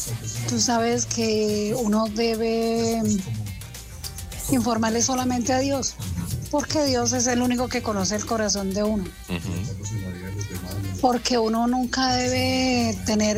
Tú sabes que uno debe informarle solamente a Dios, porque Dios es el único que conoce el corazón de uno. Porque uno nunca debe tener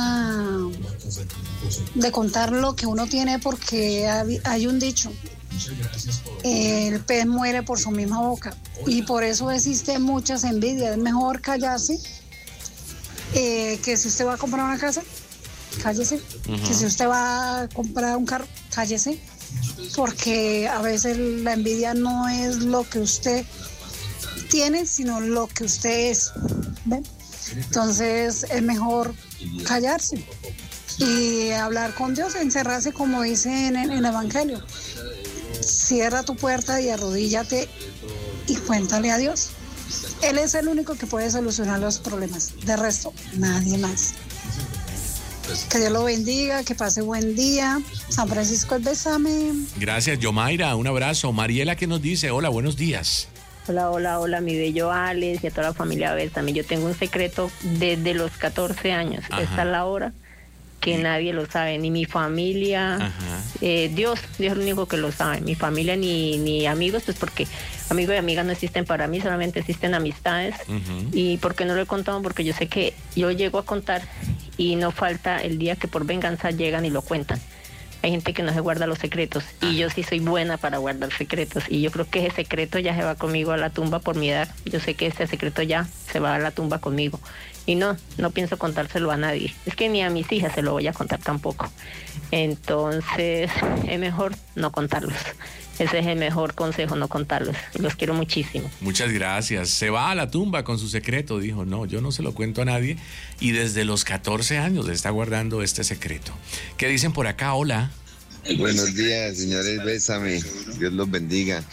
de contar lo que uno tiene, porque hay un dicho: el pez muere por su misma boca, y por eso existen muchas envidias. Es mejor callarse, que si usted va a comprar una casa, cállese. Que si usted va a comprar un carro, cállese, porque a veces la envidia no es lo que usted tiene, sino lo que usted es. ¿Ven? Entonces es mejor callarse y hablar con Dios, encerrarse, como dice en el Evangelio. Cierra tu puerta y arrodíllate y cuéntale a Dios. Él es el único que puede solucionar los problemas. De resto, nadie más. Que Dios lo bendiga, que pase buen día. San Francisco, el besame. Gracias, Yomaira, un abrazo. Mariela, ¿qué nos dice? Hola, buenos días. Hola, mi bello Alex y a toda la familia Besame. Yo tengo un secreto desde los 14 años. Ajá. Esta es la hora que nadie lo sabe, ni mi familia. Dios es el único que lo sabe. Mi familia ni amigos, pues porque amigos y amigas no existen para mí, solamente existen amistades. ¿Y por qué no lo he contado? Porque yo sé que yo llego a contar y no falta el día que por venganza llegan y lo cuentan. Hay gente que no se guarda los secretos y yo sí soy buena para guardar secretos, y yo creo que ese secreto ya se va conmigo a la tumba por mi edad. Yo sé que ese secreto ya se va a la tumba conmigo y no pienso contárselo a nadie. Es que ni a mis hijas se lo voy a contar tampoco. Entonces es mejor no contarlos. Ese es el mejor consejo, no contarlos. Los quiero muchísimo. Muchas gracias. Se va a la tumba con su secreto. Dijo, no, yo no se lo cuento a nadie. Y desde los 14 años está guardando este secreto. ¿Qué dicen por acá? Hola. Buenos días, señores, bésame. Dios los bendiga.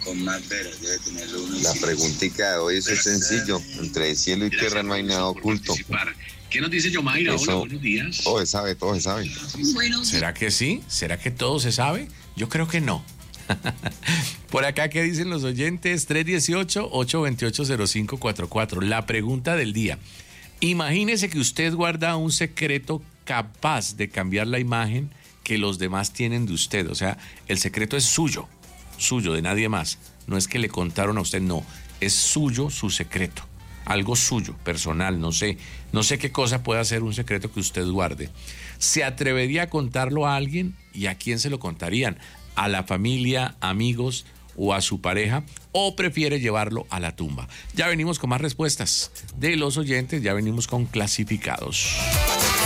La preguntita de hoy es sencillo. Entre el cielo y tierra no hay nada oculto. ¿Qué nos dice Yomaira? Hola, buenos días. Todo se sabe. ¿Será que sí? ¿Será que todo se sabe? Yo creo que no. Por acá, ¿qué dicen los oyentes? 318-828-0544. La pregunta del día. Imagínese que usted guarda un secreto capaz de cambiar la imagen que los demás tienen de usted. O sea, el secreto es suyo, de nadie más. No es que le contaron a usted, no. Es suyo su secreto. Algo suyo, personal, no sé qué cosa puede ser un secreto que usted guarde. ¿Se atrevería a contarlo a alguien? ¿Y a quién se lo contarían? ¿A la familia, amigos o a su pareja? ¿O prefiere llevarlo a la tumba? Ya venimos con más respuestas de los oyentes, ya venimos con clasificados.